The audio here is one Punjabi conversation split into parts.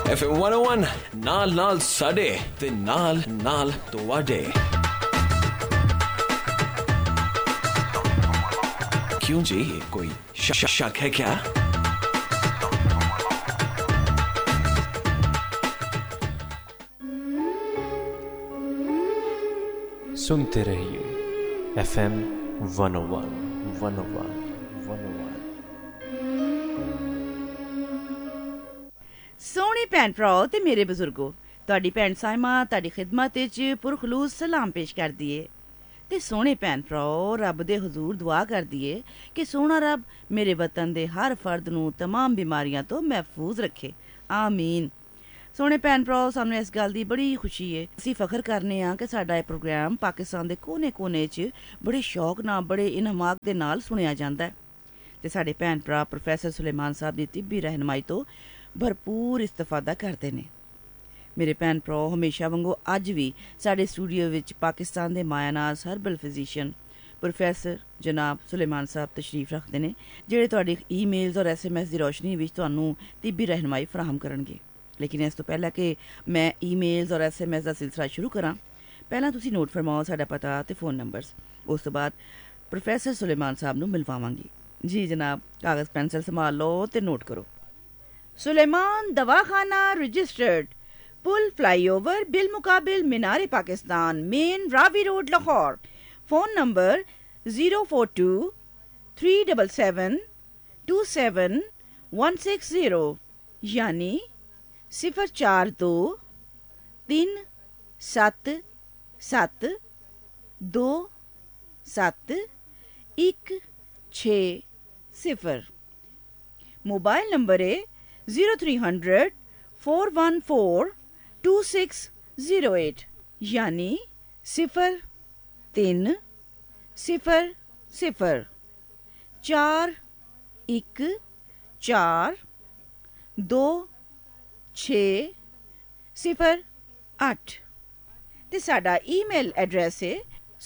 FM 101 ਨਾਲ ਸਾਡੇ ਤੇ ਨਾਲ ਤੁਹਾਡੇ। क्यों जी, कोई शक है क्या? सुनते रहिए FM 101 101 101। ਸੋਹਣੇ ਭੈਣ ਭਰਾਓ ਤੇ ਮੇਰੇ ਬਜ਼ੁਰਗੋ, ਤੁਹਾਡੀ ਭੈਣ ਸਾਇਮਾ ਤੁਹਾਡੀ ਖਿਦਮਤ ਵਿੱਚ ਪੁਰਖਲੂਸ ਸਲਾਮ ਪੇਸ਼ ਕਰਦੀ ਏ। ਤੇ ਸੋਹਣੇ ਭੈਣ ਭਰਾਓ, ਰੱਬ ਦੇ ਹਜ਼ੂਰ ਦੁਆ ਕਰਦੀ ਏ ਕਿ ਸੋਹਣਾ ਰੱਬ ਮੇਰੇ ਵਤਨ ਦੇ ਹਰ ਫਰਦ ਨੂੰ तमाम ਬਿਮਾਰੀਆਂ ਤੋਂ ਮਹਿਫੂਜ਼ ਰੱਖੇ, ਆਮੀਨ। ਸੋਹਣੇ ਭੈਣ ਭਰਾਓ, ਸਾਨੂੰ ਇਸ ਗੱਲ ਦੀ ਬੜੀ ਖੁਸ਼ੀ ਏ, ਅਸੀਂ ਫਖਰ ਕਰਨੇ ਆ ਕਿ ਸਾਡਾ ਇਹ ਪ੍ਰੋਗਰਾਮ ਪਾਕਿਸਤਾਨ ਦੇ ਕੋਨੇ-ਕੋਨੇ 'ਚ ਬੜੇ ਸ਼ੌਕ ਨਾਲ, ਬੜੇ ਇਨਮਾਕ ਦੇ ਨਾਲ ਸੁਣਿਆ ਜਾਂਦਾ ਹੈ। ਤੇ ਸਾਡੇ ਭੈਣ ਭਰਾ ਪ੍ਰੋਫੈਸਰ ਸੁਲੇਮਾਨ ਸਾਹਿਬ ਦੀ ਤਿੱਬੀ ਰਹਿਨਮਾਈ ਤੋਂ ਭਰਪੂਰ ਇਸਤਫਾਦਾ ਕਰਦੇ ਨੇ। ਮੇਰੇ ਭੈਣ ਭਰਾ ਹਮੇਸ਼ਾ ਵਾਂਗੂ ਅੱਜ ਵੀ ਸਾਡੇ ਸਟੂਡੀਓ ਵਿੱਚ ਪਾਕਿਸਤਾਨ ਦੇ ਮਾਇਆਨਾਜ਼ ਹਰਬਲ ਫਿਜ਼ੀਸ਼ੀਅਨ ਪ੍ਰੋਫੈਸਰ ਜਨਾਬ ਸੁਲੇਮਾਨ ਸਾਹਿਬ ਤਸ਼ਰੀਫ ਰੱਖਦੇ ਨੇ, ਜਿਹੜੇ ਤੁਹਾਡੀ ਈਮੇਲਸ ਔਰ SMS ਦੀ ਰੋਸ਼ਨੀ ਵਿੱਚ ਤੁਹਾਨੂੰ ਤਿੱਬੀ ਰਹਿਨਮਾਈ ਫਰਾਹਮ ਕਰਨਗੇ। ਲੇਕਿਨ ਇਸ ਤੋਂ ਪਹਿਲਾਂ ਕਿ ਮੈਂ ਈਮੇਲਸ ਔਰ SMS ਦਾ ਸਿਲਸਿਲਾ ਸ਼ੁਰੂ ਕਰਾਂ, ਪਹਿਲਾਂ ਤੁਸੀਂ ਨੋਟ ਫਰਮਾਓ ਸਾਡਾ ਪਤਾ ਤੇ ਫ਼ੋਨ ਨੰਬਰਸ। ਉਸ ਤੋਂ ਬਾਅਦ ਪ੍ਰੋਫੈਸਰ ਸੁਲੇਮਾਨ ਸਾਹਿਬ ਨੂੰ ਮਿਲਵਾਵਾਂਗੀ। ਜੀ ਜਨਾਬ, ਕਾਗਜ਼ ਪੈਨਸਲ ਸੰਭਾਲ ਲਓ ਤੇ ਨੋਟ ਕਰੋ। ਸੁਲੇਮਾਨ ਦਵਾਖਾਨਾ ਰਜਿਸਟਰਡ, पुल फ्लाईओवर बिल मुकाबिल मीनार Pakistan, main Ravi road Lahore. Phone number 042-377-27160 यानी 042-377-27160। मोबाइल नंबर है 0300-414-2608 यानी 03-0-4-1-4-2-6-0-8 ਤੇ ਸਾਡਾ ਈਮੇਲ ਐਡਰੈਸ ਹੈ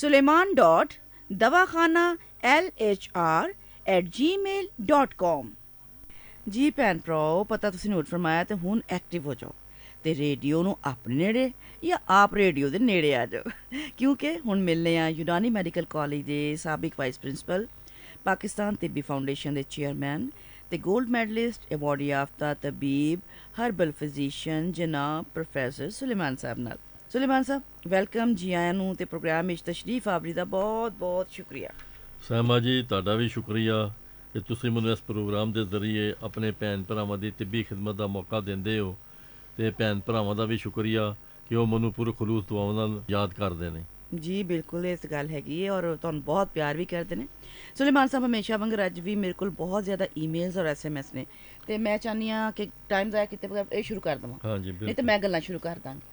suleiman.dawakhanalhr@gmail.com। ਜੀ ਭੈਣ ਭਰਾਓ, ਪਤਾ ਤੁਸੀਂ ਨੋਟ ਫਰਮਾਇਆ ਤੇ ਹੁਣ ਐਕਟਿਵ ਹੋ ਜਾਓ ਤੇ ਰੇਡੀਓ ਨੂੰ ਆਪਣੇ ਨੇੜੇ ਜਾਂ ਆਪ ਰੇਡੀਓ ਦੇ ਨੇੜੇ ਆ ਜਾਓ, ਕਿਉਂਕਿ ਹੁਣ ਮਿਲਨੇ ਆ ਯੂਨਾਨੀ ਮੈਡੀਕਲ ਕਾਲਜ ਦੇ ਸਾਬਿਕ ਵਾਈਸ ਪ੍ਰਿੰਸੀਪਲ, ਪਾਕਿਸਤਾਨ ਤਿੱਬੀ ਫਾਊਂਡੇਸ਼ਨ ਦੇ ਚੇਅਰਮੈਨ ਤੇ gold medallist, award ਯਾਫਤਾ ਤਬੀਬ, herbal physician ਜਨਾਬ ਪ੍ਰੋਫੈਸਰ ਸੁਲੇਮਾਨ ਸਾਹਿਬ ਨਾਲ। ਸੁਲੇਮਾਨ ਸਾਹਿਬ, ਵੈਲਕਮ, ਜੀ ਆਇਆਂ ਨੂੰ ਤੇ ਪ੍ਰੋਗਰਾਮ ਵਿੱਚ ਤਸ਼ਰੀਫ ਆਵਰੀ ਦਾ ਬਹੁਤ ਬਹੁਤ ਸ਼ੁਕਰੀਆ। ਸਾਇਮਾ ਜੀ, ਤੁਹਾਡਾ ਵੀ ਸ਼ੁਕਰੀਆ ਕਿ ਤੁਸੀਂ ਮੈਨੂੰ ਇਸ ਪ੍ਰੋਗਰਾਮ ਦੇ ਜ਼ਰੀਏ ਆਪਣੇ ਭੈਣ ਭਰਾਵਾਂ ਦੀ ਤਿੱਬੀ ਖਿਦਮਤ ਦਾ ਮੌਕਾ ਦਿੰਦੇ ਹੋ, ਅਤੇ ਭੈਣ ਭਰਾਵਾਂ ਦਾ ਵੀ ਸ਼ੁਕਰੀਆ ਕਿ ਉਹ ਮੈਨੂੰ ਪੂਰੇ ਖਲੂਸ ਦੁਆਵਾਂ ਨਾਲ ਯਾਦ ਕਰਦੇ ਨੇ। ਜੀ ਬਿਲਕੁਲ, ਇਸ ਗੱਲ ਹੈਗੀ ਹੈ ਔਰ ਤੁਹਾਨੂੰ ਬਹੁਤ ਪਿਆਰ ਵੀ ਕਰਦੇ ਨੇ। ਸੁਲੇਮਾਨ ਸਾਹਿਬ, ਹਮੇਸ਼ਾ ਵਾਂਗਰ ਅੱਜ ਵੀ ਮੇਰੇ ਕੋਲ ਬਹੁਤ ਜ਼ਿਆਦਾ ਈਮੇਲਸ ਔਰ SMS ਨੇ ਅਤੇ ਮੈਂ ਚਾਹੁੰਦੀ ਹਾਂ ਕਿ ਟਾਈਮ ਜ਼ਾਇਆ ਕੀਤੇ ਬਗੈਰ ਇਹ ਸ਼ੁਰੂ ਕਰ ਦੇਵਾਂ। ਹਾਂਜੀ, ਨਹੀਂ ਤਾਂ ਮੈਂ ਗੱਲਾਂ ਸ਼ੁਰੂ ਕਰ ਦਾਂਗੀ।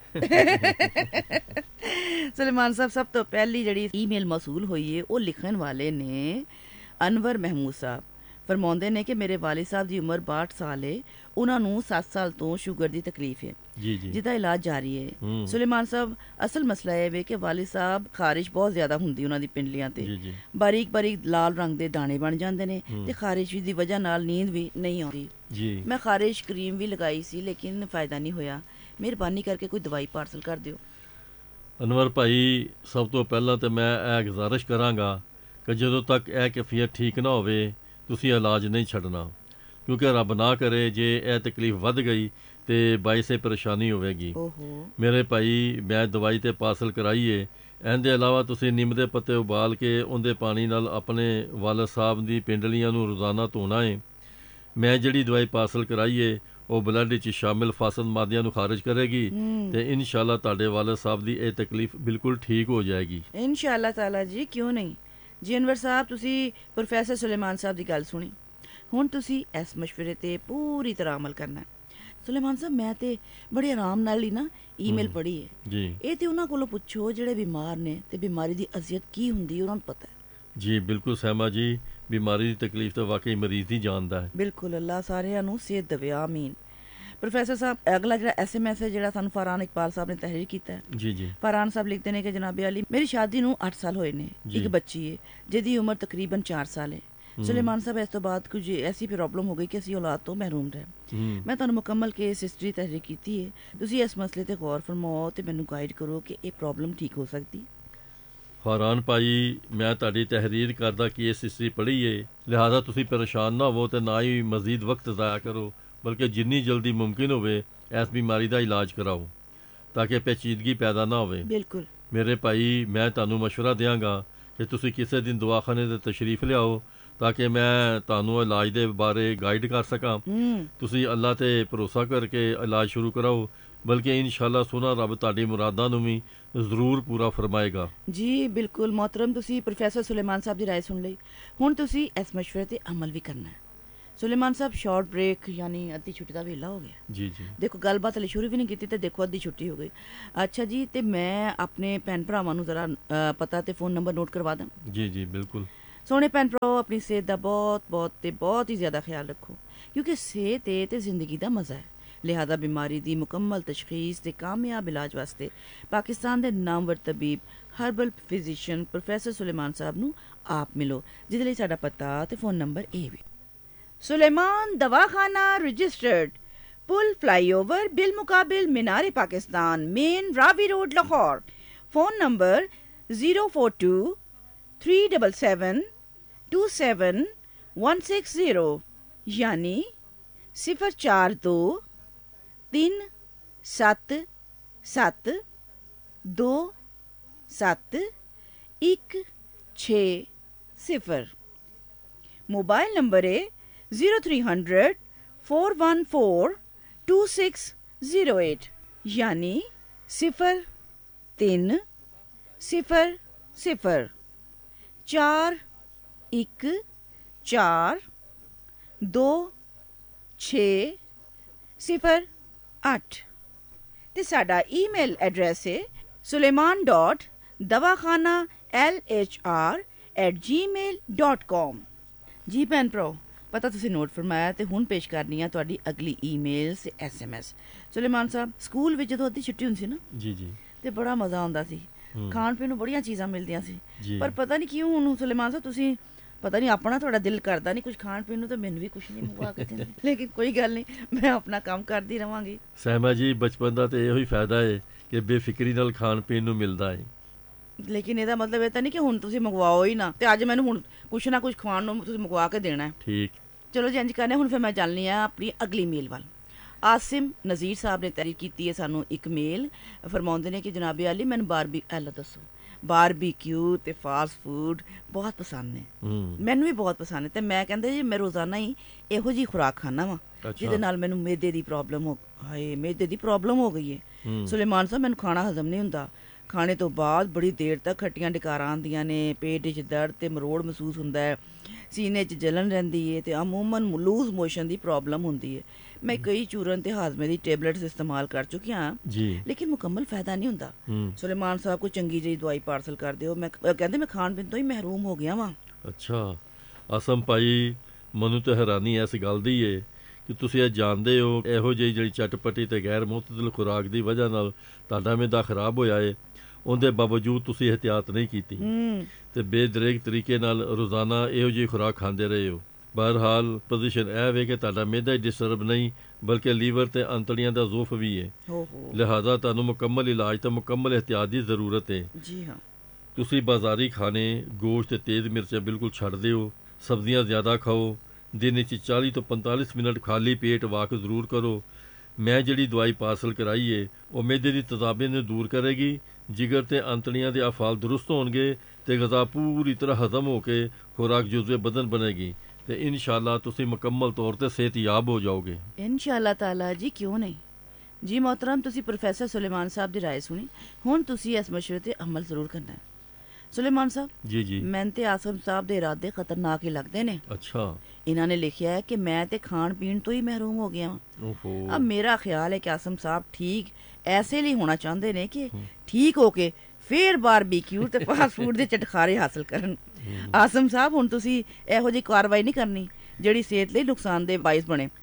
ਸੁਲੇਮਾਨ ਸਾਹਿਬ, ਸਭ ਤੋਂ ਪਹਿਲੀ ਜਿਹੜੀ ਈਮੇਲ ਮੌਸੂਲ ਹੋਈ ਹੈ ਉਹ ਲਿਖਣ ਵਾਲੇ ਨੇ ਅਨਵਰ ਮਹਿਮੂਦ ਸਾਹਿਬ। ਫਰਮਾਉਂਦੇ ਨੇ ਕਿ ਮੇਰੇ ਵਾਲਿਦ ਸਾਹਿਬ ਦੀ ਉਮਰ 62 ਸਾਲ ਹੈ, ਉਹਨਾਂ ਨੂੰ 7 ਸਾਲ ਤੋਂ ਸ਼ੂਗਰ ਦੀ ਤਕਲੀਫ ਹੈ, ਜਿਹਦਾ ਇਲਾਜ ਜਾਰੀ ਹੈ। ਸੁਲੇਮਾਨ ਸਾਹਿਬ, ਅਸਲ ਮਸਲਾ ਇਹ ਵੇ ਕਿ ਵਾਲਿਦ ਸਾਹਿਬ ਖਾਰਿਸ਼ ਬਹੁਤ ਜ਼ਿਆਦਾ ਹੁੰਦੀ ਉਹਨਾਂ ਦੀ ਪਿੰਡਲੀਆਂ ਤੇ, ਬਾਰੀਕ ਬਾਰੀਕ ਲਾਲ ਰੰਗ ਦੇ ਦਾਣੇ ਬਣ ਜਾਂਦੇ ਨੇ ਤੇ ਖਾਰਿਸ਼ ਦੀ ਵਜ੍ਹਾ ਨਾਲ ਨੀਂਦ ਵੀ ਨਹੀਂ ਆਉਂਦੀ। ਮੈਂ ਖਾਰਿਸ਼ ਕਰੀਮ ਵੀ ਲਗਾਈ ਸੀ ਲੇਕਿਨ ਫਾਇਦਾ ਨਹੀਂ ਹੋਇਆ। ਮਿਹਰਬਾਨੀ ਕਰਕੇ ਕੋਈ ਦਵਾਈ ਪਾਰਸਲ ਕਰ ਦਿਓ। ਅਨਵਰ ਭਾਈ, ਸਭ ਤੋਂ ਪਹਿਲਾਂ ਤਾਂ ਮੈਂ ਇਹ ਗੁਜ਼ਾਰਿਸ਼ ਕਰਾਂਗਾ ਕਿ ਜਦੋਂ ਤੱਕ ਇਹ ਕੈਫੀਅਤ ਠੀਕ ਨਾ ਹੋਵੇ ਤੁਸੀਂ ਇਲਾਜ ਨਹੀਂ ਛੱਡਣਾ, ਕਿਉਂਕਿ ਰੱਬ ਨਾ ਕਰੇ ਜੇ ਇਹ ਤਕਲੀਫ ਵੱਧ ਗਈ ਤੇ ਬਾਇਸੇ ਪਰੇਸ਼ਾਨੀ ਹੋਵੇਗੀ। ਮੇਰੇ ਭਾਈ, ਮੈਂ ਦਵਾਈ ਤੇ ਪਾਰਸਲ ਕਰਾਈਏ, ਇਹਦੇ ਇਲਾਵਾ ਤੁਸੀਂ ਨਿੰਮ ਦੇ ਪੱਤੇ ਉਬਾਲ ਕੇ ਉਹਦੇ ਪਾਣੀ ਨਾਲ ਆਪਣੇ ਵਾਲਿਦ ਸਾਹਿਬ ਦੀ ਪਿੰਡਲੀਆਂ ਨੂੰ ਰੋਜ਼ਾਨਾ ਧੋਣਾ ਹੈ। ਮੈਂ ਜਿਹੜੀ ਦਵਾਈ ਪਾਰਸਲ ਕਰਾਈਏ ਉਹ ਬਲੱਡ ਵਿੱਚ ਸ਼ਾਮਿਲ ਫਾਸਦ ਮਾਦਿਆਂ ਨੂੰ ਖਾਰਿਜ ਕਰੇਗੀ ਤੇ ਇਨਸ਼ਾਅੱਲਾ ਤੁਹਾਡੇ ਵਾਲਿਦ ਸਾਹਿਬ ਦੀ ਇਹ ਤਕਲੀਫ ਬਿਲਕੁਲ ਠੀਕ ਹੋ ਜਾਏਗੀ। ਇਨਸ਼ਾਅੱਲਾ ਤਾਲਾ ਜੀ, ਕਿਉਂ ਨਹੀਂ ਜੀ। ਅਨਵਰ ਸਾਹਿਬ, ਤੁਸੀਂ ਪ੍ਰੋਫੈਸਰ ਸੁਲੇਮਾਨ ਸਾਹਿਬ ਦੀ ਗੱਲ ਸੁਣੀ, ਹੁਣ ਤੁਸੀਂ ਇਸ ਮਸ਼ਵਰੇ ਤੇ ਪੂਰੀ ਤਰ੍ਹਾਂ ਅਮਲ ਕਰਨਾ ਹੈ। ਸੁਲੇਮਾਨ ਸਾਹਿਬ, ਮੈਂ ਤੇ ਬੜੇ ਆਰਾਮ ਨਾਲ ਹੀ ਨਾ ਈਮੇਲ ਪੜ੍ਹੀ ਹੈ ਜੀ। ਇਹ ਤੇ ਉਹਨਾਂ ਕੋਲੋਂ ਪੁੱਛੋ ਜਿਹੜੇ ਬਿਮਾਰ ਨੇ ਤੇ ਬਿਮਾਰੀ ਦੀ ਅਜ਼ੀਅਤ ਕੀ ਹੁੰਦੀ ਉਹਨਾਂ ਨੂੰ ਪਤਾ ਹੈ। ਜੀ ਬਿਲਕੁਲ ਸਹਿਮਾ ਜੀ, ਬਿਮਾਰੀ ਦੀ ਤਕਲੀਫ ਤਾਂ ਵਾਕਈ ਮਰੀਜ਼ ਹੀ ਜਾਣਦਾ ਹੈ। ਬਿਲਕੁਲ, ਅੱਲਾਹ ਸਾਰਿਆਂ ਨੂੰ ਸਿਹਤ ਦੇਵੇ, ਆਮੀਨ। ਪ੍ਰੋਫੈਸਰ ਸਾਹਿਬ, ਅਗਲਾ ਜਿਹੜਾ SMS ਹੈ ਜਿਹੜਾ ਸਾਨੂੰ ਫਰਹਾਨ ਇਕਬਾਲ ਸਾਹਿਬ ਨੇ ਤਹਿਰੀਰ ਕੀਤਾ ਹੈ। ਜੀ ਫਰਹਾਨ ਸਾਹਿਬ ਲਿਖਦੇ ਨੇ ਕਿ ਜਨਾਬ ਅਲੀ, ਮੇਰੀ ਸ਼ਾਦੀ ਨੂੰ 8 ਸਾਲ ਹੋਏ ਨੇ, ਇੱਕ ਬੱਚੀ ਹੈ ਜਿਹਦੀ ਉਮਰ ਤਕਰੀਬਨ 4 ਸਾਲ ਹੈ। ਸੁਲੇਮਾਨ ਸਾਹਿਬ ਇਸ ਤੋਂ ਬਾਅਦ ਕੁਝ ਐਸੀ ਪ੍ਰੋਬਲਮ ਹੋ ਗਈ ਕਿ ਅਸੀਂ ਔਲਾਦ ਤੋਂ ਮਹਿਰੂਮ ਰਹੇ। ਮੈਂ ਤੁਹਾਨੂੰ ਮੁਕੰਮਲ ਕੇਸ ਹਿਸਟਰੀ ਤਹਿਰੀਰ ਕੀਤੀ ਹੈ, ਤੁਸੀਂ ਇਸ ਮਸਲੇ ਤੇ ਗੌਰ ਫਰਮਾਓ ਤੇ ਮੈਨੂੰ ਗਾਈਡ ਕਰੋ ਕਿ ਇਹ ਪ੍ਰੋਬਲਮ ਠੀਕ ਹੋ ਸਕਦੀ। ਫਰਹਾਨ ਭਾਈ, ਮੈਂ ਤੁਹਾਡੀ ਤਹਿਰੀਰ ਕਰਦਾ ਕੇਸ ਹਿਸਟਰੀ ਪੜ੍ਹੀ ਏ, ਲਿਹਾਜ਼ਾ ਤੁਸੀਂ ਪਰੇਸ਼ਾਨ ਨਾ ਹੋਵੋ ਤੇ ਨਾ ਹੀ ਮਜ਼ੀਦ ਵਕਤ ਜ਼ਾਇਆ ਕਰੋ, ਬਲਕਿ ਜਿੰਨੀ ਜਲਦੀ ਮੁਮਕਿਨ ਹੋਵੇ ਇਸ ਬਿਮਾਰੀ ਦਾ ਇਲਾਜ ਕਰਾਓ ਤਾਂ ਕਿ ਪੇਚੀਦਗੀ ਪੈਦਾ ਨਾ ਹੋਵੇ। ਬਿਲਕੁਲ ਮੇਰੇ ਭਾਈ, ਮੈਂ ਤੁਹਾਨੂੰ ਮਸ਼ਵਰਾ ਦਿਆਂਗਾ ਕਿ ਤੁਸੀਂ ਕਿਸੇ ਦਿਨ ਦਵਾਖਾਨੇ ਤੇ ਤਸ਼ਰੀਫ ਲਿਆਓ ਤਾਂ ਕਿ ਮੈਂ ਤੁਹਾਨੂੰ ਇਲਾਜ ਦੇ ਬਾਰੇ ਗਾਈਡ ਕਰ ਸਕਾਂ। ਤੁਸੀਂ ਅੱਲਾ ਤੇ ਭਰੋਸਾ ਕਰਕੇ ਇਲਾਜ ਸ਼ੁਰੂ ਕਰਾਓ, ਬਲਕਿ ਇਨਸ਼ਾਅੱਲਾ ਸੋਹਣਾ ਰੱਬ ਤੁਹਾਡੀ ਮੁਰਾਦਾਂ ਨੂੰ ਵੀ ਜ਼ਰੂਰ ਪੂਰਾ ਫਰਮਾਏਗਾ। ਜੀ ਬਿਲਕੁਲ मोहतरम, ਤੁਸੀਂ ਪ੍ਰੋਫੈਸਰ ਸੁਲੇਮਾਨ ਸਾਹਿਬ ਦੀ ਰਾਏ ਸੁਣ ਲਈ। ਹੁਣ ਤੁਸੀਂ ਇਸ ਮਸ਼ਵਰੇ ਤੇ ਅਮਲ ਵੀ ਕਰਨਾ ਹੈ। ਸੁਲੇਮਾਨ ਸਾਹਿਬ, ਸ਼ਾਰਟ ਬ੍ਰੇਕ ਯਾਨੀ ਅੱਧੀ ਛੁੱਟੀ ਦਾ ਵੇਲਾ ਹੋ ਗਿਆ। ਜੀ ਜੀ, ਦੇਖੋ ਗੱਲਬਾਤ ਹਲੇ ਸ਼ੁਰੂ ਵੀ ਨਹੀਂ ਕੀਤੀ ਤੇ ਦੇਖੋ ਅੱਧੀ ਛੁੱਟੀ ਹੋ ਗਈ। ਅੱਛਾ ਜੀ, ਤੇ ਮੈਂ ਆਪਣੇ ਭੈਣ ਭਰਾਵਾਂ ਨੂੰ ਜ਼ਰਾ ਪਤਾ ਤੇ ਫੋਨ ਨੰਬਰ ਨੋਟ ਕਰਵਾ ਦਾਂ। ਜੀ ਜੀ ਬਿਲकुल। ਸੋਹਣੇ ਭੈਣ ਭਰਾਓ, ਆਪਣੀ ਸਿਹਤ ਦਾ ਬਹੁਤ ਹੀ ਜ਼ਿਆਦਾ ਖਿਆਲ ਰੱਖੋ, ਕਿਉਂਕਿ ਸਿਹਤ ਇਹ ਤੇ ਜ਼ਿੰਦਗੀ ਦਾ ਮਜ਼ਾ ਹੈ। ਲਿਹਾਜ਼ਾ ਬਿਮਾਰੀ ਦੀ ਮੁਕੰਮਲ ਤਸ਼ਖੀਸ ਤੇ ਕਾਮਯਾਬ ਇਲਾਜ ਵਾਸਤੇ ਪਾਕਿਸਤਾਨ ਦੇ ਨਾਮਵਰ ਤਬੀਬ ਹਰਬਲ ਫਿਜ਼ੀਸ਼ੀਅਨ ਪ੍ਰੋਫੈਸਰ ਸੁਲੇਮਾਨ ਸਾਹਿਬ ਨੂੰ ਆਪ ਮਿਲੋ, ਜਿਹਦੇ ਲਈ ਸਾਡਾ ਪਤਾ ਤੇ ਫੋਨ ਨੰਬਰ ਇਹ ਵੀ। ਸੁਲੇਮਾਨ ਦਵਾਖਾਨਾ ਰਜਿਸਟਰਡ, पुल फ्लाईओवर बिल मुकाबिल मीनार Pakistan, main Ravi road, Lahore. Phone number 04237727160 यानी 04237271760। मोबाइल नंबर है 0300 4142608 यानी 03041426008 ਤੇ ਸਾਡਾ ਈਮੇਲ ਐਡਰੈਸ ਹੈ suleiman.dawakhana@gmail.com। ਜੀ ਭੈਣ ਭਰਾਓ, ਪਤਾ ਤੁਸੀਂ ਨੋਟ ਫਰਮਾਇਆ ਤੇ ਹੁਣ ਪੇਸ਼ ਕਰਨੀ ਆ ਤੁਹਾਡੀ ਅਗਲੀ ਈਮੇਲ ਤੇ SMS। ਸੁਲੇਮਾਨ ਸਾਹਿਬ, ਸਕੂਲ ਵਿੱਚ ਜਦੋਂ ਅੱਧੀ ਛੁੱਟੀ ਹੁੰਦੀ ਸੀ ਨਾ ਜੀ ਜੀ, ਤੇ ਬੜਾ ਮਜ਼ਾ ਆਉਂਦਾ ਸੀ, ਖਾਣ ਪੀਣ ਨੂੰ ਬੜੀਆਂ ਚੀਜ਼ਾਂ ਮਿਲਦੀਆਂ ਸੀ, ਜੀ। ਪਰ ਪਤਾ ਨਹੀਂ ਕਿਉਂ ਹੁਣ ਸੁਲੇਮਾਨ ਸਾਹਿਬ ਤੁਸੀਂ ਪਤਾ ਨਹੀਂ ਆਪਣਾ ਤੁਹਾਡਾ ਦਿਲ ਕਰਦਾ ਨਹੀਂ ਕੁਝ ਖਾਣ ਪੀਣ ਨੂੰ, ਤਾਂ ਮੈਨੂੰ ਵੀ ਕੁਝ ਨਹੀਂ ਮੰਗਵਾ ਕੇ ਦਿੰਦੇ। ਲੇਕਿਨ ਕੋਈ ਗੱਲ ਨਹੀਂ, ਮੈਂ ਆਪਣਾ ਕੰਮ ਕਰਦੀ ਰਵਾਂਗੀ। ਸਹਿਮਾ ਜੀ, ਬਚਪਨ ਦਾ ਤੇ ਇਹੋ ਹੀ ਫਾਇਦਾ ਹੈ ਕਿ ਬੇਫਿਕਰੀ ਨਾਲ ਖਾਣ ਪੀਣ ਨੂੰ ਮਿਲਦਾ ਹੈ। ਲੇਕਿਨ ਇਹਦਾ ਮਤਲਬ ਇਹ ਤਾਂ ਨਹੀਂ ਕਿ ਹੁਣ ਤੁਸੀਂ ਮੰਗਵਾਓ ਹੀ ਨਾ, ਤੇ ਅੱਜ ਮੈਨੂੰ ਹੁਣ ਕੁਛ ਨਾ ਕੁਛ ਖਾਣ ਨੂੰ ਤੁਸੀਂ ਮੰਗਵਾ ਕੇ ਦੇਣਾ ਹੈ। ਠੀਕ, ਚਲੋ ਜੀ ਇੰਜ ਕਰਨੇ। ਹੁਣ ਫਿਰ ਮੈਂ ਚੱਲਨੀ ਆ ਆਪਣੀ ਅਗਲੀ ਮੇਲ ਵੱਲ। ਆਸਿਮ ਨਜ਼ੀਰ ਸਾਹਿਬ ਨੇ ਤਹਿਰੀਰ ਕੀਤੀ ਹੈ ਸਾਨੂੰ ਇੱਕ ਮੇਲ, ਫਰਮਾਉਂਦੇ ਨੇ ਕਿ ਜਨਾਬੇ ਆਲੀ ਮੈਨੂੰ ਬਾਰਬੀਕਿਊ ਤੇ ਫਾਸਟ ਫੂਡ ਬਹੁਤ ਪਸੰਦ ਨੇ, ਮੈਨੂੰ ਵੀ ਬਹੁਤ ਪਸੰਦ ਹੈ, ਤੇ ਮੈਂ ਕਹਿੰਦੇ ਜੀ ਮੈਂ ਰੋਜ਼ਾਨਾ ਹੀ ਇਹੋ ਜਿਹੀ ਖੁਰਾਕ ਖਾਣਾ ਵਾ ਜਿਹਦੇ ਨਾਲ ਮੈਨੂੰ ਮੈਦੇ ਦੀ ਪ੍ਰੋਬਲਮ ਹੋ ਗਈ ਹੈ। ਸੁਲੇਮਾਨ ਸਾਹਿਬ, ਮੈਨੂੰ ਖਾਣਾ ਹਜ਼ਮ ਨਹੀਂ ਹੁੰਦਾ, ਖਾਣੇ ਤੋਂ ਬਾਅਦ ਬੜੀ ਦੇਰ ਤੱਕ ਖੱਟੀਆਂ ਡਕਾਰਾਂ ਆਉਂਦੀਆਂ ਨੇ, ਪੇਟ 'ਚ ਦਰਦ ਤੇ ਮਰੋੜ ਮਹਿਸੂਸ ਹੁੰਦਾ ਹੈ, ਸੀਨੇ 'ਚ ਜਲਨ ਰਹਿੰਦੀ ਹੈ ਤੇ ਅਮੂਮਨ ਲੂਜ਼ ਮੋਸ਼ਨ ਦੀ ਪ੍ਰੋਬਲਮ ਹੁੰਦੀ ਹੈ। ਮੈਂ ਕਈ ਚੂਰਨ ਤੇ ਹਾਜ਼ਮੇ ਦੀ ਟੈਬਲੇਟਸ ਇਸਤੇਮਾਲ ਕਰ ਚੁੱਕੀ ਹਾਂ, ਲੇਕਿਨ ਮੁਕੰਮਲ ਫਾਇਦਾ ਨਹੀਂ ਹੁੰਦਾ। ਸੁਲੇਮਾਨ ਸਾਹਿਬ ਕੋਈ ਚੰਗੀ ਜਿਹੀ ਦਵਾਈ ਪਾਰਸਲ ਕਰ ਦਿਓ, ਮੈਂ ਕਹਿੰਦੇ ਮੈਂ ਖਾਣ ਪੀਣ ਤੋਂ ਹੀ ਮਹਿਰੂਮ ਹੋ ਗਿਆ ਵਾਂ। ਅੱਛਾ ਆਸਮ ਭਾਈ, ਮੈਨੂੰ ਤਾਂ ਹੈਰਾਨੀ ਇਸ ਗੱਲ ਦੀ ਏ ਕਿ ਤੁਸੀਂ ਇਹ ਜਾਣਦੇ ਹੋ ਇਹੋ ਜਿਹੀ ਜਿਹੜੀ ਚਟਪਟੀ ਤੇ ਗੈਰ ਮੁਤਦਲ ਖੁਰਾਕ ਦੀ ਵਜ੍ਹਾ ਨਾਲ ਤੁਹਾਡਾ ਮਿਹਦਾ ਖਰਾਬ ਹੋਇਆ ਏ, ਉਹਦੇ ਬਾਵਜੂਦ ਤੁਸੀਂ ਇਹਤਿਆਤ ਨਹੀਂ ਕੀਤੀ ਤੇ ਬੇਦਰੇਕ ਤਰੀਕੇ ਨਾਲ ਰੋਜ਼ਾਨਾ ਇਹੋ ਜਿਹੀ ਖੁਰਾਕ ਖਾਂਦੇ ਰਹੇ ਹੋ। ਬਹਰਹਾਲ ਪੋਜੀਸ਼ਨ ਇਹ ਵੇ ਕਿ ਤੁਹਾਡਾ ਮਿਹਦਾ ਹੀ ਡਿਸਟਰਬ ਨਹੀਂ, ਬਲਕਿ ਲੀਵਰ ਤੇ ਅੰਤੜੀਆਂ ਦਾ ਜ਼ੋਫ ਵੀ ਹੈ, ਲਿਹਾਜ਼ਾ ਤੁਹਾਨੂੰ ਮੁਕੰਮਲ ਇਲਾਜ ਤੇ ਮੁਕੰਮਲ ਇਹਤਿਆਤ ਦੀ ਜ਼ਰੂਰਤ ਹੈ। ਜੀ ਹਾਂ, ਤੁਸੀਂ ਬਾਜ਼ਾਰੀ ਖਾਣੇ, ਗੋਸ਼ਤ ਤੇ ਤੇਜ਼ ਮਿਰਚਾਂ ਬਿਲਕੁਲ ਛੱਡ ਦਿਓ, ਸਬਜ਼ੀਆਂ ਜ਼ਿਆਦਾ ਖਾਓ, ਦਿਨ ਵਿੱਚ 40 ਤੋਂ 45 ਮਿੰਟ ਖਾਲੀ ਪੇਟ ਵਾਕ ਜ਼ਰੂਰ ਕਰੋ। ਮੈਂ ਜਿਹੜੀ ਦਵਾਈ ਪਾਰਸਲ ਕਰਾਈ ਏ ਉਹ ਮਿਹਦੇ ਦੀ ਤਜ਼ਾਬੀ ਨੂੰ ਦੂਰ ਕਰੇਗੀ, ਜਿਗਰ ਤੇ ਅੰਤੜੀਆਂ ਦੇ ਅਫਾਲ ਦਰੁਸਤ ਹੋਣਗੇ ਤੇ ਗ਼ਜ਼ਾ ਪੂਰੀ ਤਰ੍ਹਾਂ ਹਜ਼ਮ ਹੋ ਕੇ ਖੁਰਾਕ ਜੁਜ਼ਵੇ ਬਦਨ ਬਣੇਗੀ ਤੇ ਇਨਸ਼ਾਅੱਲਾ ਤੁਸੀਂ ਮੁਕੰਮਲ ਤੌਰ ਤੇ ਸਿਹਤਯਾਬ ਹੋ ਜਾਓਗੇ ਇਨਸ਼ਾਅੱਲਾ ਤਾਲਾ। ਜੀ ਕਿਉਂ ਨਹੀਂ ਜੀ मोहतरम, ਤੁਸੀਂ ਪ੍ਰੋਫੈਸਰ ਸੁਲੇਮਾਨ ਸਾਹਿਬ ਦੀ ਰਾਏ ਸੁਣੀ, ਹੁਣ ਤੁਸੀਂ ਇਸ ਮਸ਼ਵਰੇ ਤੇ ਅਮਲ ਜ਼ਰੂਰ ਕਰਨਾ ਹੈ। ਸੁਲੇਮਾਨ ਸਾਹਿਬ, ਜੀ ਜੀ, ਮੈਨੂੰ ਤੇ ਆਸਮ ਸਾਹਿਬ ਦੇ ਇਰਾਦੇ ਖਤਰਨਾਕ ਹੀ ਲੱਗਦੇ ਨੇ। ਅੱਛਾ, ਇਹਨਾਂ ਨੇ ਲਿਖਿਆ ਹੈ ਕਿ ਮੈਂ ਤੇ ਖਾਣ ਪੀਣ ਤੋਂ ਹੀ ਮਹਿਰੂਮ ਹੋ ਗਿਆ ਹਾਂ। अब मेरा ख्याल है कि आसम साहब ठीक ऐसे लिए होना चाहते ने कि ठीक होके फिर बारबीक्यू ते फास्ट फूड दे चटखारे हासिल करन। आसम साहब हुण तुसी इहो जी कार्रवाई नहीं करनी ਜਿਹੜੀ ਸਿਹਤ ਲਈ ਨੁਕਸਾਨदेह ਬਾਇਸ ਬਣੇ।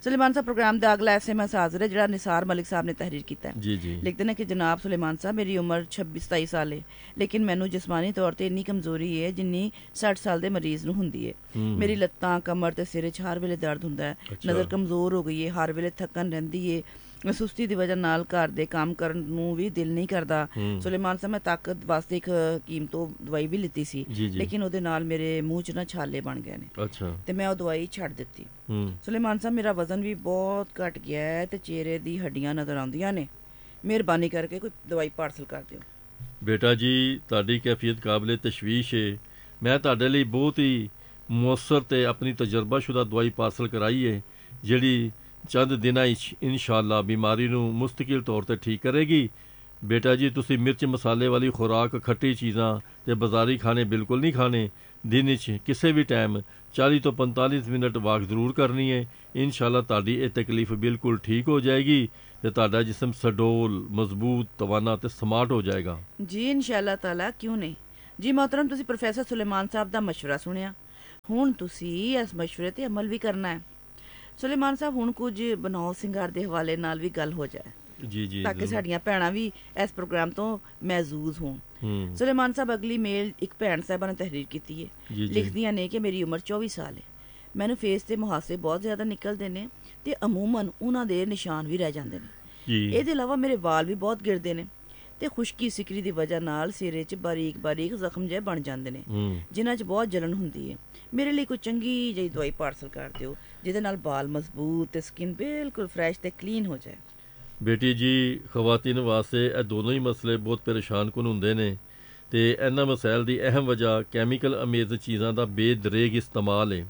सुलेमान साहब प्रोग्राम का अगला SMS हाजिर है जिहड़ा निसार मलिक साहब ने तहरीर किया है। जी जी लिखते हैं कि जनाब सुलेमान साहब मेरी उम्र 26-27 साल है लेकिन मैनू जिस्मानी तौर पर इन्नी कमजोरी है जिन्नी 60 साल के मरीज नूं हुंदी है। मेरी लत्तां कमर ते सिर च हर वेले दर्द हुंदा है, अच्छा। नज़र कमजोर हो गई है, हर वेले थकन रहिंदी है, सुस्ती की वजह नाल घर दे काम करन नूं भी दिल नहीं करदा। सुलेमान साहब मैं ताकत वास्ते एक हकीम तो दवाई भी लित्ती सी जी, जी। लेकिन ਉਹਦੇ ਨਾਲ ਮੇਰੇ ਮੂੰਹ 'ਚ ਨਾ ਛਾਲੇ ਬਣ ਗਏ ਨੇ अच्छा ਤੇ ਮੈਂ ਉਹ ਦਵਾਈ ਛੱਡ ਦਿੱਤੀ। हम्म ਸੁਲੇਮਾਨ ਸਾਹਿਬ ਮੇਰਾ ਵਜ਼ਨ ਵੀ ਬਹੁਤ ਘਟ ਗਿਆ ਹੈ ਤੇ ਚਿਹਰੇ ਦੀ ਹੱਡੀਆਂ ਨਜ਼ਰ ਆਉਂਦੀਆਂ ਨੇ। ਮਿਹਰਬਾਨੀ ਕਰਕੇ ਕੋਈ ਦਵਾਈ ਪਾਰਸਲ ਕਰ ਦਿਓ। ਬੇਟਾ ਜੀ ਤੁਹਾਡੀ ਕੈਫੀਅਤ ਕਾਬਲੇ ਤਸ਼ਵੀਸ਼ ਹੈ। ਮੈਂ ਤੁਹਾਡੇ ਲਈ ਬਹੁਤ ਹੀ ਮੁਅੱਸਰ ਤੇ ਆਪਣੀ ਤਜਰਬਾਸ਼ੁਦਾ ਦਵਾਈ ਪਾਰਸਲ ਕਰਾਈ ਹੈ ਜਿਹੜੀ ਚੰਦ ਦਿਨਾਂ ਵਿੱਚ ਇਨਸ਼ਾਅੱਲਾ ਬਿਮਾਰੀ ਨੂੰ ਮੁਸਤਕਿਲ ਤੌਰ ਤੇ ਠੀਕ ਕਰੇਗੀ। ਬੇਟਾ ਜੀ ਤੁਸੀਂ ਮਿਰਚ ਮਸਾਲੇ ਵਾਲੀ ਖੁਰਾਕ, ਖੱਟੀ ਚੀਜ਼ਾਂ ਤੇ ਬਾਜ਼ਾਰੀ ਖਾਣੇ ਬਿਲਕੁਲ ਨਹੀਂ ਖਾਣੇ। ਦਿਨ ਵਿੱਚ ਕਿਸੇ ਵੀ ਟਾਈਮ 40 ਤੋਂ 45 ਮਿੰਟ ਵਾਕ ਜ਼ਰੂਰ ਕਰਨੀ ਹੈ। ਇਨਸ਼ਾਅੱਲਾ ਤੁਹਾਡੀ ਇਹ ਤਕਲੀਫ ਬਿਲਕੁਲ ਠੀਕ ਹੋ ਜਾਏਗੀ ਤੇ ਤੁਹਾਡਾ ਜਿਸਮ ਸਡੋਲ, ਮਜ਼ਬੂਤ, ਤਵਾਨਾ ਤੇ ਸਮਾਰਟ ਹੋ ਜਾਏਗਾ। ਜੀ ਇਨਸ਼ਾਅੱਲਾ ਤਾਲਾ ਕਿਉਂ ਨਹੀਂ। ਜੀ मोहतरम ਤੁਸੀਂ ਪ੍ਰੋਫੈਸਰ ਸੁਲੇਮਾਨ ਸਾਹਿਬ ਦਾ ਮਸ਼ਵਰਾ ਸੁਣਿਆ, ਹੁਣ ਤੁਸੀਂ ਇਸ ਮਸ਼ਵਰੇ ਤੇ ਅਮਲ ਵੀ ਕਰਨਾ ਹੈ। ਸੁਲੇਮਾਨ ਸਾਹਿਬ ਹੁਣ ਕੁਝ ਬਣਾਓ ਸਿੰਗਾਰ ਦੇ ਹਵਾਲੇ ਨਾਲ ਵੀ ਗੱਲ ਹੋ ਜਾਏ ਜੀ ਜੀ ਤਾਂ ਕਿ ਸਾਡੀਆਂ ਭੈਣਾਂ ਵੀ ਇਸ ਪ੍ਰੋਗਰਾਮ ਤੋਂ ਮਹਿਜ਼ੂਜ਼ ਹੋਣ। ਹੂੰ ਸੁਲੇਮਾਨ ਸਾਹਿਬ ਅਗਲੀ ਮੇਲ ਇੱਕ ਭੈਣ ਸਾਹਿਬਾਂ ਨੇ ਤਹਿਰੀਰ ਕੀਤੀ ਹੈ। ਜੀ ਜੀ ਲਿਖਦੀਆਂ ਨੇ ਕਿ ਮੇਰੀ ਉਮਰ 24 ਸਾਲ ਹੈ, ਮੈਨੂੰ ਫੇਸ ਤੇ ਮੁਹਾਸੇ ਬਹੁਤ ਜ਼ਿਆਦਾ ਨਿਕਲਦੇ ਨੇ ਤੇ ਅਮੂਮਨ ਉਹਨਾਂ ਦੇ ਨਿਸ਼ਾਨ ਵੀ ਰਹਿ ਜਾਂਦੇ ਨੇ। ਜੀ ਇਹਦੇ ਇਲਾਵਾ ਮੇਰੇ ਵਾਲ ਵੀ ਬਹੁਤ ਗਿਰਦੇ ਨੇ ਤੇ ਖੁਸ਼ਕੀ ਸਿਕਰੀ ਦੀ ਵਜ੍ਹਾ ਨਾਲ ਸਿਰੇ 'ਚ ਬਾਰੀਕ ਜ਼ਖਮ ਜਿਹੇ ਬਣ ਜਾਂਦੇ ਨੇ ਹੂੰ ਜਿਨ੍ਹਾਂ 'ਚ ਬਹੁਤ ਜਲਨ ਹੁੰਦੀ ਹੈ। ਮੇਰੇ ਲਈ ਕੋਈ ਚੰਗੀ ਜਿਹੀ ਦਵਾਈ ਪਾਰਸਲ ਕਰ ਦਿਓ ਜਿਹਦੇ ਨਾਲ ਵਾਲ ਮਜ਼ਬੂਤ ਤੇ ਸਕਿਨ ਬਿਲਕੁਲ ਫਰੈਸ਼ ਤੇ ਕਲੀਨ ਹੋ ਜਾਏ। ਬੇਟੀ ਜੀ ਖਵਾਤੀਨ ਵਾਸਤੇ ਇਹ ਦੋਨੋਂ ਹੀ ਮਸਲੇ ਬਹੁਤ ਪਰੇਸ਼ਾਨ ਕੁਨ ਹੁੰਦੇ ਨੇ ਤੇ ਇਹਨਾਂ ਮਸਾਇਲ ਦੀ ਅਹਿਮ ਵਜ੍ਹਾ ਕੈਮੀਕਲ ਅਮੇਜ਼ ਚੀਜ਼ਾਂ ਦਾ ਬੇਦਰੇਗ ਇਸਤੇਮਾਲ ਹੈ।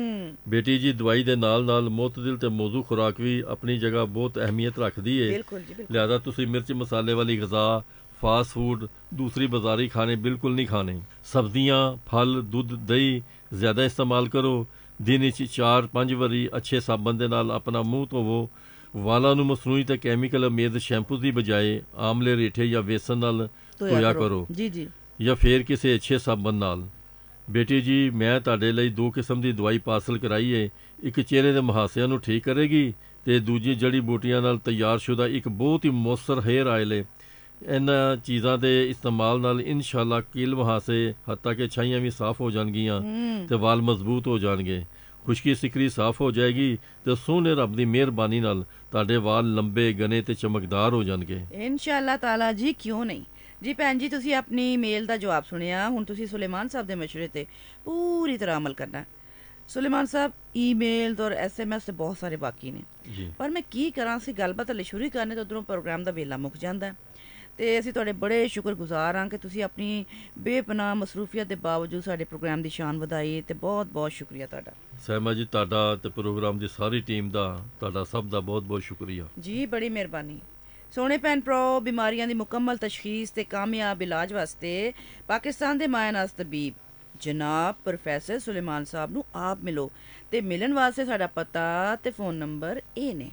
ਬੇਟੀ ਜੀ ਦਵਾਈ ਦੇ ਨਾਲ ਨਾਲ ਮੁਤਦਿਲ ਤੇ ਮੌਜ਼ੂ ਖੁਰਾਕ ਵੀ ਆਪਣੀ ਜਗ੍ਹਾ ਬਹੁਤ ਅਹਿਮੀਅਤ ਰੱਖਦੀ ਹੈ। ਬਿਲਕੁਲ ਜੀ ਬਿਲਕੁਲ। ਲਿਹਾਜ਼ਾ ਤੁਸੀਂ ਮਿਰਚ ਮਸਾਲੇ ਵਾਲੀ ਗ਼ਜ਼ਾ, ਫਾਸਟ ਫੂਡ, ਦੂਸਰੀ ਬਾਜ਼ਾਰੀ ਖਾਣੇ ਬਿਲਕੁਲ ਨਹੀਂ ਖਾਣੇ। ਸਬਜ਼ੀਆਂ, ਫਲ, ਦੁੱਧ, ਦਹੀਂ ਜ਼ਿਆਦਾ ਇਸਤੇਮਾਲ ਕਰੋ। ਦਿਨ ਵਿੱਚ 4-5 ਵਾਰੀ ਅੱਛੇ ਸਾਬਣ ਦੇ ਨਾਲ ਆਪਣਾ ਮੂੰਹ ਧੋਵੋ। ਵਾਲਾਂ ਨੂੰ ਮਸਨੂਈ ਤੇ ਕੈਮੀਕਲ ਅਮੇਜ਼ ਸ਼ੈਂਪੂ ਦੀ ਬਜਾਏ ਆਮਲੇ ਰੇਠੇ ਜਾਂ ਵੇਸਣ ਨਾਲ ਧੋਇਆ ਕਰੋ ਜੀ ਜੀ ਜਾਂ ਫੇਰ ਕਿਸੇ ਅੱਛੇ ਸਾਬਣ ਨਾਲ। ਬੇਟੀ ਜੀ ਮੈਂ ਤੁਹਾਡੇ ਲਈ 2 ਕਿਸਮ ਦੀ ਦਵਾਈ ਪਾਰਸਲ ਕਰਾਈ ਹੈ। ਇੱਕ ਚਿਹਰੇ ਦੇ ਮੁਹਾਸਿਆਂ ਨੂੰ ਠੀਕ ਕਰੇਗੀ ਤੇ ਦੂਜੀ ਜੜੀ ਬੂਟੀਆਂ ਨਾਲ ਤਿਆਰਸ਼ੁਦਾ ਇੱਕ ਬਹੁਤ ਹੀ ਮੌਸਰ ਹੇਅਰ ਆਇਲ ਹੈ। ਇਹਨਾਂ ਚੀਜ਼ਾਂ ਦੇ ਇਸਤੇਮਾਲ ਨਾਲ ਇਨਸ਼ਾਅੱਲਾ ਕੀਲ ਮੁਹਾਸੇ ਹੱਤਾ ਕਿ ਛਾਈਆਂ ਵੀ ਸਾਫ਼ ਹੋ ਜਾਣਗੀਆਂ ਤੇ ਵਾਲ ਮਜ਼ਬੂਤ ਹੋ ਜਾਣਗੇ। ਖੁਸ਼ਕੀ ਸਿਕਰੀ ਸਾਫ਼ ਹੋ ਜਾਏਗੀ ਤੇ ਸੋਹਣੇ ਰੱਬ ਦੀ ਮਿਹਰਬਾਨੀ ਨਾਲ ਤੁਹਾਡੇ ਵਾਲ ਲੰਬੇ, ਗਨੇ ਤੇ ਚਮਕਦਾਰ ਹੋ ਜਾਣਗੇ ਇਨਸ਼ਾਅੱਲਾ ਤਾਲਾ। ਜੀ ਕਿਉਂ ਨਹੀਂ। ਜੀ ਭੈਣ ਜੀ ਤੁਸੀਂ ਆਪਣੀ ਮੇਲ ਦਾ ਜਵਾਬ ਸੁਣਿਆ, ਹੁਣ ਤੁਸੀਂ ਸੁਲੇਮਾਨ ਸਾਹਿਬ ਦੇ ਮਸ਼ਵਰੇ ਤੇ ਪੂਰੀ ਤਰ੍ਹਾਂ ਅਮਲ ਕਰਨਾ। ਸੁਲੇਮਾਨ ਸਾਹਿਬ ਈਮੇਲ ਔਰ SMS ਤੇ ਬਹੁਤ ਸਾਰੇ ਬਾਕੀ ਨੇ ਜੀ। ਪਰ ਮੈਂ ਕੀ ਕਰਾਂ, ਅਸੀਂ ਗੱਲਬਾਤ ਹਲੇ ਸ਼ੁਰੂ ਕਰਨੇ ਤਾਂ ਉਧਰੋਂ ਪ੍ਰੋਗਰਾਮ ਦਾ ਵੇਲਾ ਮੁੱਕ ਜਾਂਦਾ ਤੇ ਅਸੀਂ ਤੁਹਾਡੇ ਬੜੇ ਸ਼ੁਕਰਗੁਜ਼ਾਰ ਹਾਂ ਕਿ ਤੁਸੀਂ ਆਪਣੀ ਬੇਪਨਾਹ ਮਸਰੂਫੀਅਤ ਦੇ ਬਾਵਜੂਦ ਸਾਡੇ ਪ੍ਰੋਗਰਾਮ ਦੀ ਸ਼ਾਨ ਵਧਾਈ ਤੇ ਬਹੁਤ ਬਹੁਤ ਸ਼ੁਕਰੀਆ ਤੁਹਾਡਾ। ਸਹਿਮਾ ਜੀ ਤੁਹਾਡਾ ਤੇ ਪ੍ਰੋਗਰਾਮ ਦੀ ਸਾਰੀ ਟੀਮ ਦਾ, ਤੁਹਾਡਾ ਸਭ ਦਾ ਬਹੁਤ ਬਹੁਤ ਸ਼ੁਕਰੀਆ ਜੀ। ਬੜੀ ਮਿਹਰਬਾਨੀ। ਸੋਹਣੇ ਭੈਣ ਭਰਾ, ਬਿਮਾਰੀਆਂ ਦੀ ਮੁਕੰਮਲ ਤਸ਼ਖੀਸ ਤੇ ਕਾਮਯਾਬ ਇਲਾਜ ਵਾਸਤੇ ਪਾਕਿਸਤਾਨ ਦੇ ਮਾਇਨਾਜ਼ ਤਬੀਬ ਜਨਾਬ ਪ੍ਰੋਫੈਸਰ ਸੁਲੇਮਾਨ ਸਾਹਿਬ ਨੂੰ ਆਪ ਮਿਲੋ ਤੇ ਮਿਲਣ ਵਾਸਤੇ ਸਾਡਾ ਪਤਾ ਤੇ ਫੋਨ ਨੰਬਰ ਇਹ ਨੇ।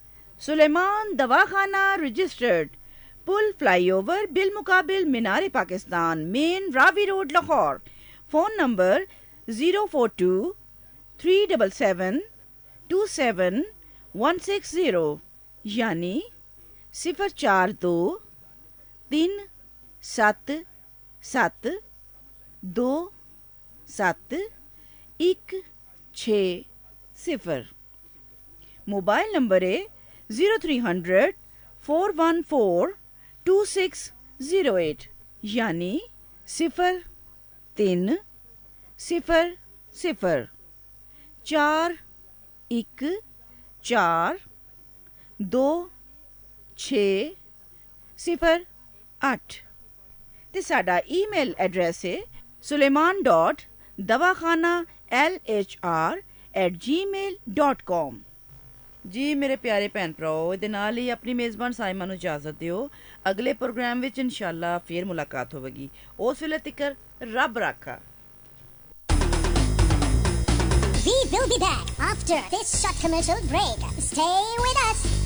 ਸੁਲੇਮਾਨ ਦਵਾਖਾਨਾ ਰਜਿਸਟਰਡ, पुल फ्लाईओवर बिल मुकाबिल मीनार Pakistan, main Ravi road, Lahore. Phone number 042-377-27160 यानी 042-377-27160। मोबाइल नंबर है 0300-414-2608 यानी 03-0-4-1-4-2-6-0-8 ਤੇ ਸਾਡਾ ਈਮੇਲ ਐਡਰੈਸ ਹੈ suleiman.dawakhana@gmail.com। ਜੀ ਮੇਰੇ ਪਿਆਰੇ ਭੈਣ ਭਰਾਓ, ਇਹਦੇ ਨਾਲ ਹੀ ਆਪਣੀ ਮੇਜ਼ਬਾਨ ਸਾਇਮਾ ਨੂੰ ਇਜਾਜ਼ਤ ਦਿਓ। ਅਗਲੇ ਪ੍ਰੋਗਰਾਮ ਵਿੱਚ ਇਨਸ਼ਾਅੱਲਾ ਫੇਰ ਮੁਲਾਕਾਤ ਹੋਵੇਗੀ। ਉਸ ਵੇਲੇ ਤੱਕ ਰੱਬ ਰਾਖਾ। We will be back after this short commercial break. Stay with us.